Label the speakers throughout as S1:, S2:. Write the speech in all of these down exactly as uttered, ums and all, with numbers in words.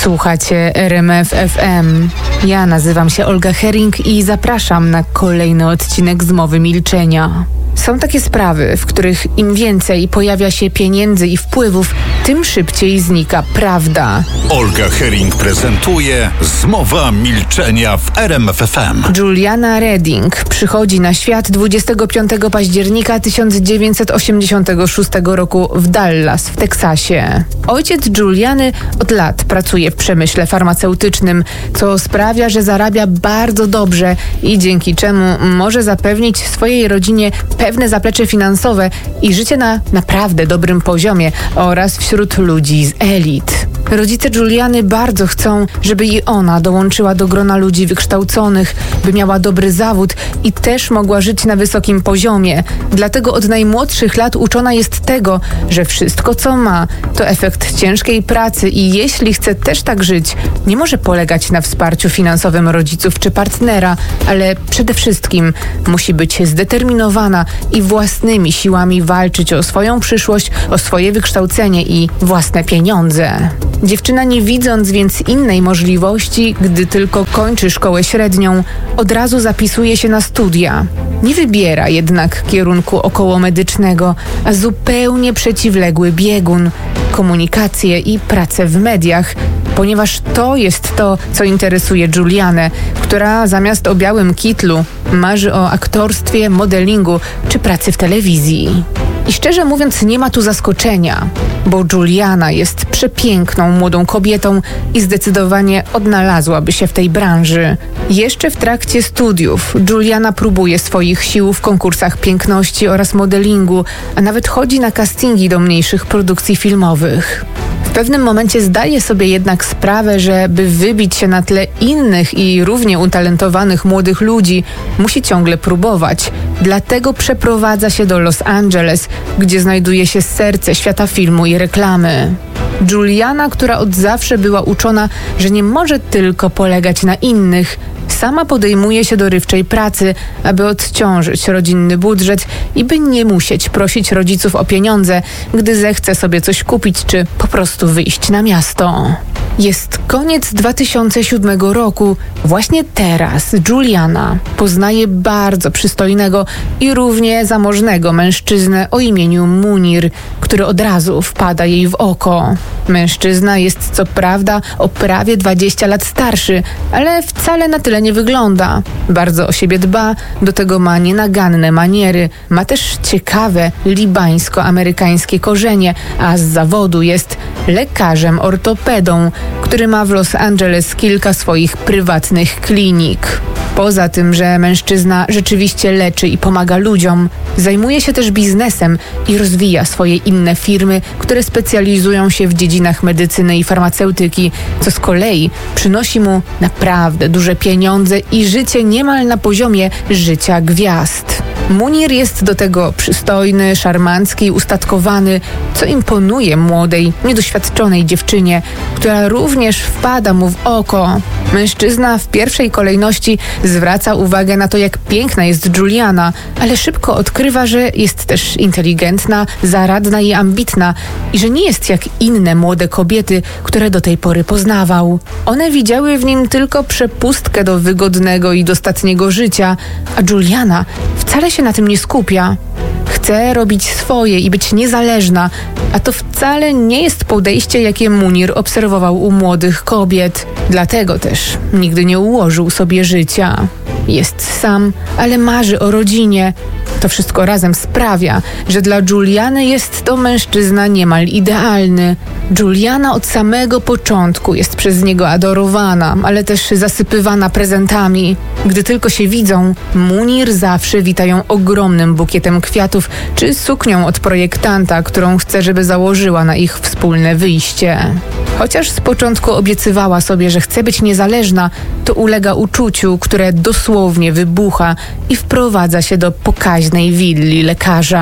S1: Słuchacie R M F F M. Ja nazywam się Olga Hering i zapraszam na kolejny odcinek Zmowy Milczenia. Są takie sprawy, w których im więcej pojawia się pieniędzy i wpływów, tym szybciej znika prawda.
S2: Olga Hering prezentuje Zmowa Milczenia w R M F F M.
S1: Juliana Redding przychodzi na świat dwudziestego piątego października tysiąc dziewięćset osiemdziesiątego szóstego roku w Dallas w Teksasie. Ojciec Juliany od lat pracuje w przemyśle farmaceutycznym, co sprawia, że zarabia bardzo dobrze i dzięki czemu może zapewnić swojej rodzinie pewne zaplecze finansowe i życie na naprawdę dobrym poziomie oraz wśród ludzi z elit. Rodzice Juliany bardzo chcą, żeby i ona dołączyła do grona ludzi wykształconych, by miała dobry zawód i też mogła żyć na wysokim poziomie. Dlatego od najmłodszych lat uczona jest tego, że wszystko co ma, to efekt ciężkiej pracy i jeśli chce też tak żyć, nie może polegać na wsparciu finansowym rodziców czy partnera, ale przede wszystkim musi być zdeterminowana i własnymi siłami walczyć o swoją przyszłość, o swoje wykształcenie i własne pieniądze. Dziewczyna, nie widząc więc innej możliwości, gdy tylko kończy szkołę średnią, od razu zapisuje się na studia. Nie wybiera jednak kierunku okołomedycznego, a zupełnie przeciwległy biegun – komunikację i pracę w mediach, ponieważ to jest to, co interesuje Julianę, która zamiast o białym kitlu marzy o aktorstwie, modelingu czy pracy w telewizji. I szczerze mówiąc, nie ma tu zaskoczenia, bo Juliana jest przepiękną młodą kobietą i zdecydowanie odnalazłaby się w tej branży. Jeszcze w trakcie studiów Juliana próbuje swoich sił w konkursach piękności oraz modelingu, a nawet chodzi na castingi do mniejszych produkcji filmowych. W pewnym momencie zdaje sobie jednak sprawę, że by wybić się na tle innych i równie utalentowanych młodych ludzi, musi ciągle próbować. Dlatego przeprowadza się do Los Angeles, gdzie znajduje się serce świata filmu i reklamy. Juliana, która od zawsze była uczona, że nie może tylko polegać na innych, sama podejmuje się dorywczej pracy, aby odciążyć rodzinny budżet i by nie musieć prosić rodziców o pieniądze, gdy zechce sobie coś kupić czy po prostu wyjść na miasto. Jest koniec dwa tysiące siódmego roku. Właśnie teraz Juliana poznaje bardzo przystojnego i równie zamożnego mężczyznę o imieniu Munir, który od razu wpada jej w oko. Mężczyzna jest co prawda o prawie dwadzieścia lat starszy, ale wcale na tyle nie wygląda. Bardzo o siebie dba, do tego ma nienaganne maniery, ma też ciekawe libańsko-amerykańskie korzenie, a z zawodu jest lekarzem ortopedą, który ma w Los Angeles kilka swoich prywatnych klinik. Poza tym, że mężczyzna rzeczywiście leczy i pomaga ludziom, zajmuje się też biznesem i rozwija swoje inne firmy, które specjalizują się w dziedzinach medycyny i farmaceutyki, co z kolei przynosi mu naprawdę duże pieniądze i życie niemal na poziomie życia gwiazd. Munir jest do tego przystojny, szarmancki i ustatkowany, co imponuje młodej, niedoświadczonej dziewczynie, która również wpada mu w oko. Mężczyzna w pierwszej kolejności zwraca uwagę na to, jak piękna jest Juliana, ale szybko odkrywa, że jest też inteligentna, zaradna i ambitna i że nie jest jak inne młode kobiety, które do tej pory poznawał. One widziały w nim tylko przepustkę do wygodnego i dostatniego życia, a Juliana wcale się na tym nie skupia. Chce robić swoje i być niezależna, a to wcale nie jest podejście, jakie Munir obserwował u młodych kobiet. Dlatego też nigdy nie ułożył sobie życia. Jest sam, ale marzy o rodzinie. To wszystko razem sprawia, że dla Juliany jest to mężczyzna niemal idealny. Juliana od samego początku jest przez niego adorowana, ale też zasypywana prezentami. Gdy tylko się widzą, Munir zawsze wita ją ogromnym bukietem kwiatów czy suknią od projektanta, którą chce, żeby założyła na ich wspólne wyjście. Chociaż z początku obiecywała sobie, że chce być niezależna, to ulega uczuciu, które dosłownie wybucha i wprowadza się do pokaźnej willi lekarza.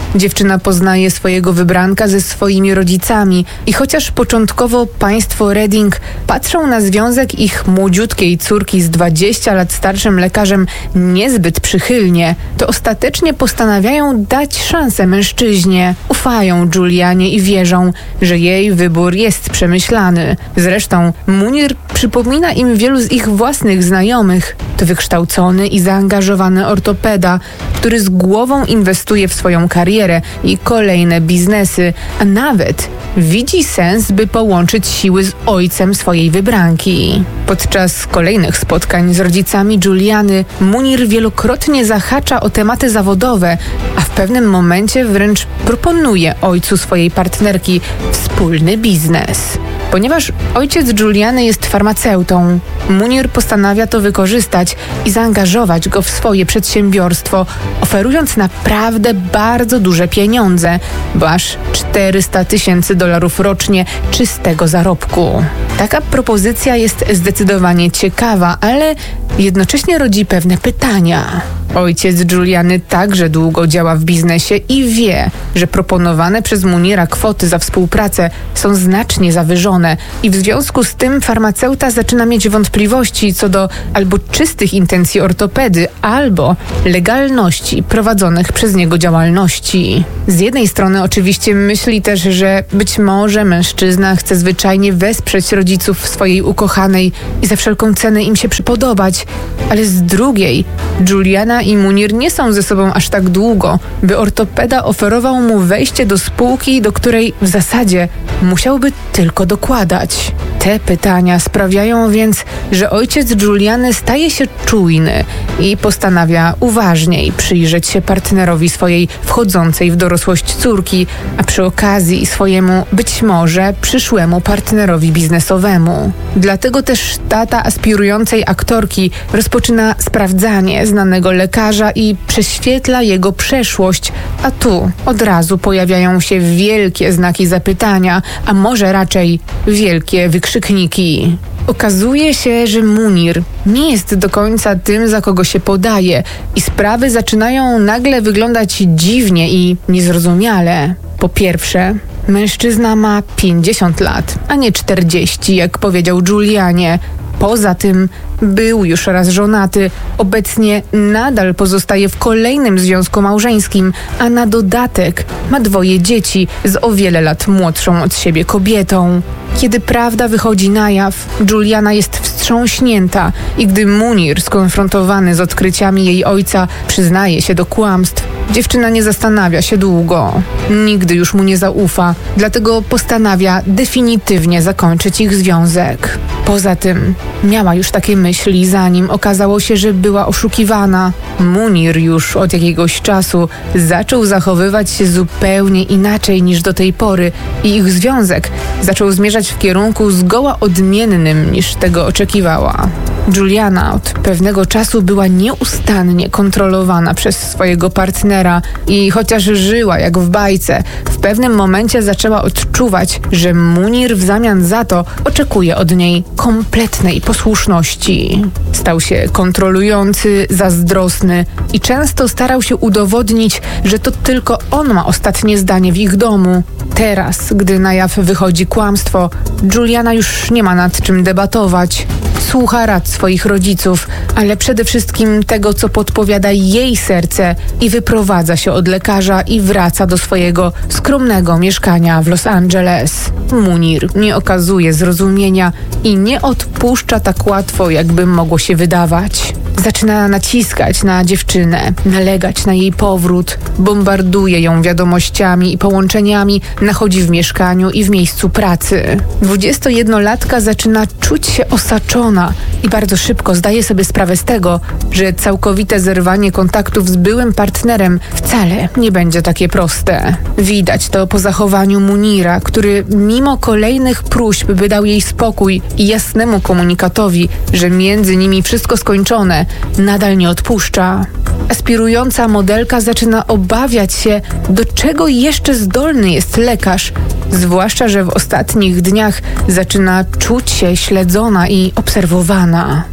S1: Dziewczyna poznaje swojego wybranka ze swoimi rodzicami i chociaż początkowo państwo Redding patrzą na związek ich młodziutkiej córki z dwudziestu lat starszym lekarzem niezbyt przychylnie, to ostatecznie postanawiają dać szansę mężczyźnie. Ufają Julianie i wierzą, że jej wybór jest przemyślany. Zresztą Munir przypomina im wielu z ich własnych znajomych. To wykształcony i zaangażowany ortopeda, który z głową inwestuje w swoją karierę i kolejne biznesy, a nawet widzi sens, by połączyć siły z ojcem swojej wybranki. Podczas kolejnych spotkań z rodzicami Juliany Munir wielokrotnie zahacza o tematy zawodowe, a w pewnym momencie wręcz proponuje ojcu swojej partnerki wspólny biznes. Ponieważ ojciec Juliany jest farmaceutą, Munir postanawia to wykorzystać i zaangażować go w swoje przedsiębiorstwo, oferując naprawdę bardzo duże pieniądze, bo aż czterysta tysięcy dolarów rocznie czystego zarobku. Taka propozycja jest zdecydowanie ciekawa, ale jednocześnie rodzi pewne pytania. Ojciec Juliany także długo działa w biznesie i wie, że proponowane przez Munira kwoty za współpracę są znacznie zawyżone i w związku z tym farmaceuta zaczyna mieć wątpliwości co do albo czystych intencji ortopedy, albo legalności prowadzonych przez niego działalności. Z jednej strony oczywiście myśli też, że być może mężczyzna chce zwyczajnie wesprzeć rodziców swojej ukochanej i za wszelką cenę im się przypodobać, ale z drugiej Juliana i Munir nie są ze sobą aż tak długo, by ortopeda oferował mu wejście do spółki, do której w zasadzie musiałby tylko dokładać. Te pytania sprawiają więc, że ojciec Juliany staje się czujny i postanawia uważniej przyjrzeć się partnerowi swojej wchodzącej w dorosłość córki, a przy okazji swojemu być może przyszłemu partnerowi biznesowemu. Dlatego też tata aspirującej aktorki rozpoczyna sprawdzanie znanego lekarza i prześwietla jego przeszłość, a tu od razu pojawiają się wielkie znaki zapytania, a może raczej wielkie wykrzykniki. Okazuje się, że Munir nie jest do końca tym, za kogo się podaje i sprawy zaczynają nagle wyglądać dziwnie i niezrozumiale. Po pierwsze, mężczyzna ma pięćdziesiąt lat, a nie czterdzieści, jak powiedział Julianie. Poza tym był już raz żonaty, obecnie nadal pozostaje w kolejnym związku małżeńskim, a na dodatek ma dwoje dzieci z o wiele lat młodszą od siebie kobietą. Kiedy prawda wychodzi na jaw, Juliana jest wstrząśnięta i gdy Munir, skonfrontowany z odkryciami jej ojca, przyznaje się do kłamstw, dziewczyna nie zastanawia się długo. Nigdy już mu nie zaufa, dlatego postanawia definitywnie zakończyć ich związek. Poza tym miała już takie myśli, zanim okazało się, że była oszukiwana. Munir już od jakiegoś czasu zaczął zachowywać się zupełnie inaczej niż do tej pory i ich związek zaczął zmierzać w kierunku zgoła odmiennym niż tego oczekiwała. Juliana od pewnego czasu była nieustannie kontrolowana przez swojego partnera i chociaż żyła jak w bajce, w pewnym momencie zaczęła odczuwać, że Munir w zamian za to oczekuje od niej kompletnej posłuszności. Stał się kontrolujący, zazdrosny i często starał się udowodnić, że to tylko on ma ostatnie zdanie w ich domu. Teraz, gdy na jaw wychodzi kłamstwo, Juliana już nie ma nad czym debatować. Słucha rad swoich rodziców, ale przede wszystkim tego, co podpowiada jej serce i wyprowadza się od lekarza i wraca do swojego skromnego mieszkania w Los Angeles. Munir nie okazuje zrozumienia i nie odpuszcza tak łatwo, jakby mogło się wydawać. Zaczyna naciskać na dziewczynę, nalegać na jej powrót, bombarduje ją wiadomościami i połączeniami, nachodzi w mieszkaniu i w miejscu pracy. Dwudziestojednolatka zaczyna czuć się osaczona i bardzo szybko zdaje sobie sprawę z tego, że całkowite zerwanie kontaktów z byłym partnerem wcale nie będzie takie proste. Widać to po zachowaniu Munira, który mimo kolejnych próśb, by dał jej spokój i jasnemu komunikatowi, że między nimi wszystko skończone, nadal nie odpuszcza. Aspirująca modelka zaczyna obawiać się, do czego jeszcze zdolny jest lekarz, zwłaszcza że w ostatnich dniach zaczyna czuć się śledzona i obserwowana.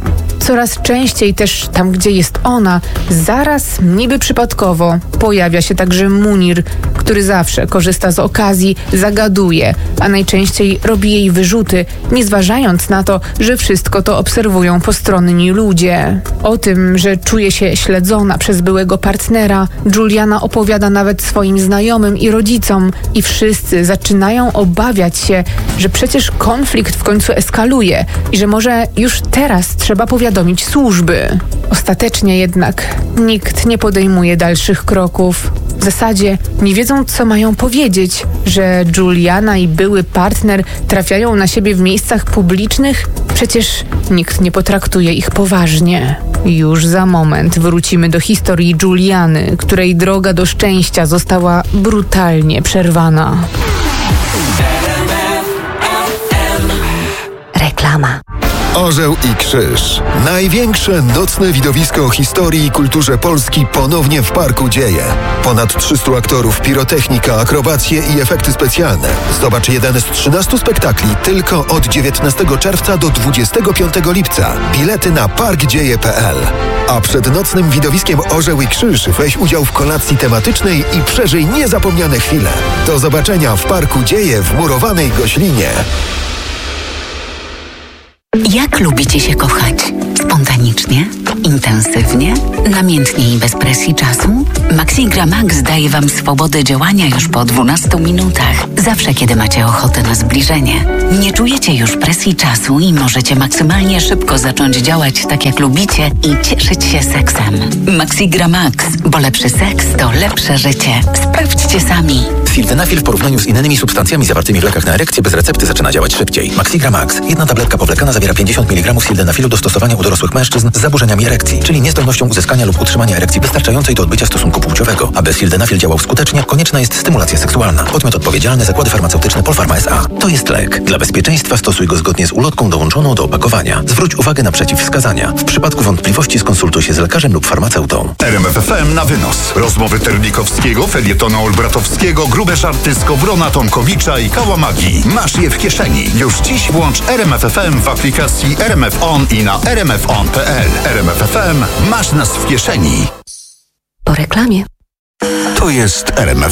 S1: Coraz częściej też tam, gdzie jest ona, zaraz, niby przypadkowo, pojawia się także Munir, który zawsze korzysta z okazji, zagaduje, a najczęściej robi jej wyrzuty, nie zważając na to, że wszystko to obserwują postronni ludzie. O tym, że czuje się śledzona przez byłego partnera, Juliana opowiada nawet swoim znajomym i rodzicom i wszyscy zaczynają obawiać się, że przecież konflikt w końcu eskaluje i że może już teraz trzeba powiadomić służby. Ostatecznie jednak nikt nie podejmuje dalszych kroków. W zasadzie nie wiedzą, co mają powiedzieć, że Juliana i były partner trafiają na siebie w miejscach publicznych? Przecież nikt nie potraktuje ich poważnie. Już za moment wrócimy do historii Juliany, której droga do szczęścia została brutalnie przerwana.
S3: Reklama.
S4: Orzeł i Krzyż. Największe nocne widowisko historii i kulturze Polski ponownie w Parku Dzieje. Ponad trzystu aktorów, pirotechnika, akrobacje i efekty specjalne. Zobacz jeden z trzynastu spektakli tylko od dziewiętnastego czerwca do dwudziestego piątego lipca. Bilety na park dzieje kropka p l. A przed nocnym widowiskiem Orzeł i Krzyż weź udział w kolacji tematycznej i przeżyj niezapomniane chwile. Do zobaczenia w Parku Dzieje w murowanej Goślinie.
S3: Jak lubicie się kochać? Spontanicznie? Intensywnie? Namiętnie i bez presji czasu? Maxigra Max daje Wam swobodę działania już po dwunastu minutach. Zawsze, kiedy macie ochotę na zbliżenie. Nie czujecie już presji czasu i możecie maksymalnie szybko zacząć działać tak, jak lubicie i cieszyć się seksem. Maxigra Max, bo lepszy seks to lepsze życie. Sprawdźcie sami.
S5: Sildenafil w porównaniu z innymi substancjami zawartymi w lekach na erekcję bez recepty zaczyna działać szybciej. Maxigra Max. Jedna tabletka powlekana zawiera pięćdziesiąt miligramów sildenafilu do stosowania u dorosłych mężczyzn z zaburzeniami erekcji, czyli niezdolnością uzyskania lub utrzymania erekcji wystarczającej do odbycia stosunku płciowego. Aby sildenafil działał skutecznie, konieczna jest stymulacja seksualna. Podmiot odpowiedzialny: Zakłady Farmaceutyczne Polpharma S A. To jest lek. Dla bezpieczeństwa stosuj go zgodnie z ulotką dołączoną do opakowania. Zwróć uwagę na przeciwwskazania. W przypadku wątpliwości skonsultuj się z lekarzem lub farmaceutą.
S2: R M F F M na wynos. Rozmowy Terlikowskiego, felietona Olbratowskiego, grube żarty Skowrona, Tomkowicza i Kałamagi. Masz je w kieszeni. Już dziś włącz R M F F M w aplikacji R M F On i na r m f on kropka p l. R M F F M. Masz nas w kieszeni.
S3: Po reklamie.
S2: To jest R M F